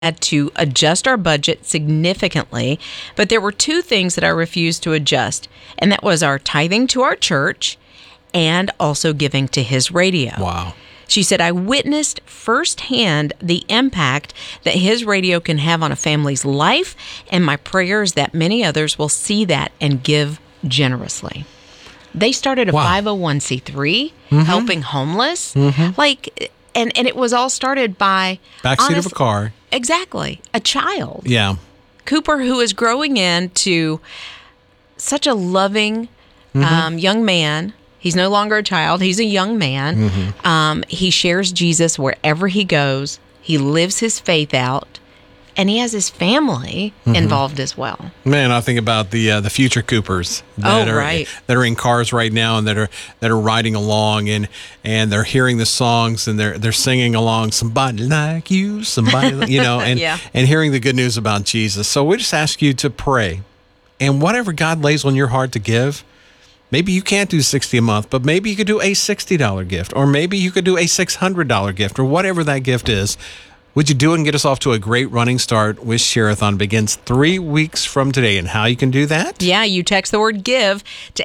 to adjust our budget significantly, but there were two things that I refused to adjust, and that was our tithing to our church and also giving to his radio. Wow. She said, I witnessed firsthand the impact that his radio can have on a family's life, and my prayer is that many others will see that and give generously. They started a 501c3 helping homeless. And it was all started by... Backseat of a car. Exactly. A child. Yeah. Cooper, who is growing into such a loving young man. He's no longer a child. He's a young man. He shares Jesus wherever he goes. He lives his faith out. And he has his family involved as well. Man, I think about the future Coopers that are in cars right now and that are riding along and they're hearing the songs and they're singing along. Somebody like you, somebody and hearing the good news about Jesus. So we just ask you to pray, and whatever God lays on your heart to give. Maybe you can't do $60 a month, but maybe you could do a $60 gift, or maybe you could do a $600 gift, or whatever that gift is. Would you do it and get us off to a great running start with Share-a-thon? Begins 3 weeks from today. And how you can do that? Yeah, you text the word GIVE to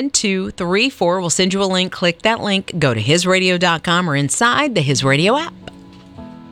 800-447-7234. We'll send you a link. Click that link. Go to hisradio.com or inside the His Radio app.